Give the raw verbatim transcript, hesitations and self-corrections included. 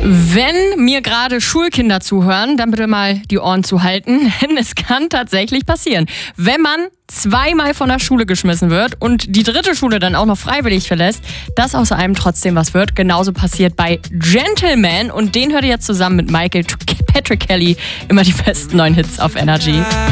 Wenn mir gerade Schulkinder zuhören, dann bitte mal die Ohren zuhalten, denn es kann tatsächlich passieren. Wenn man zweimal von der Schule geschmissen wird und die dritte Schule dann auch noch freiwillig verlässt, dass aus einem trotzdem was wird. Genauso passiert bei Gentleman und den hört ihr jetzt zusammen mit Michael Patrick Kelly immer die besten neuen Hits auf Energy.